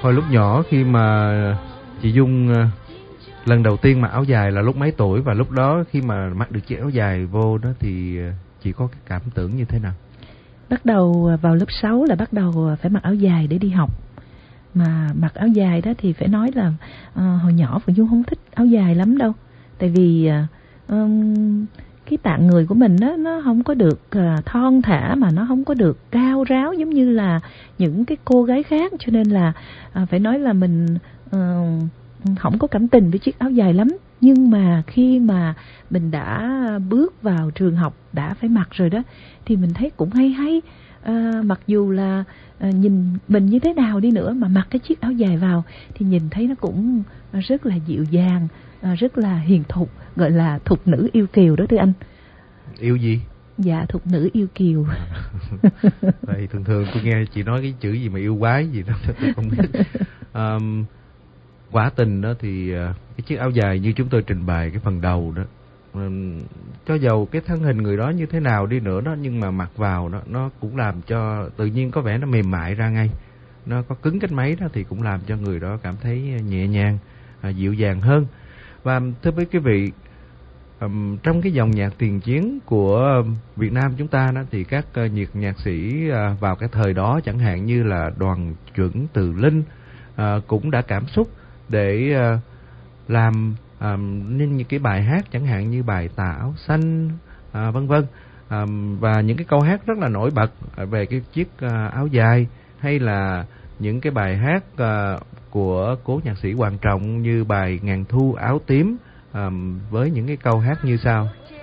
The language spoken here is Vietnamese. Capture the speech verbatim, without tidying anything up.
Hồi lúc nhỏ khi mà chị Dung lần đầu tiên mặc áo dài là lúc mấy tuổi, và lúc đó khi mà mặc được chiếc áo dài vô đó thì chị có cái cảm tưởng như thế nào? Bắt đầu vào lớp sáu là bắt đầu phải mặc áo dài để đi học. Mà mặc áo dài đó thì phải nói là uh, hồi nhỏ Phượng Dung không thích áo dài lắm đâu. Tại vì uh, cái tạng người của mình đó, nó không có được uh, thon thả, mà nó không có được cao ráo giống như là những cái cô gái khác. Cho nên là uh, phải nói là mình uh, không có cảm tình với chiếc áo dài lắm. Nhưng mà khi mà mình đã bước vào trường học, đã phải mặc rồi đó, thì mình thấy cũng hay hay. À, mặc dù là à, nhìn mình như thế nào đi nữa mà mặc cái chiếc áo dài vào thì nhìn thấy nó cũng rất là dịu dàng, à, rất là hiền thục, gọi là thục nữ yêu kiều đó thưa anh. Yêu gì? Dạ, thục nữ yêu kiều. Vậy thường thường tôi nghe chị nói cái chữ gì mà yêu quái gì đó tôi không biết. Um, quả tình đó thì cái chiếc áo dài như chúng tôi trình bày cái phần đầu đó, cho dầu cái thân hình người đó như thế nào đi nữa đó, nhưng mà mặc vào đó nó cũng làm cho tự nhiên có vẻ nó mềm mại ra ngay. Nó có cứng cách mấy đó thì cũng làm cho người đó cảm thấy nhẹ nhàng, dịu dàng hơn. Và thưa với quý vị, um, trong cái dòng nhạc tiền chiến của Việt Nam chúng ta đó thì các uh, nhiệt nhạc sĩ uh, vào cái thời đó chẳng hạn như là Đoàn Chuẩn, Từ Linh uh, cũng đã cảm xúc để uh, làm À, nên những cái bài hát chẳng hạn như bài Tà Áo Xanh, à, vân vân, à, và những cái câu hát rất là nổi bật về cái chiếc à, áo dài, hay là những cái bài hát à, của cố nhạc sĩ Hoàng Trọng như bài Ngàn Thu Áo Tím, à, với những cái câu hát như sau.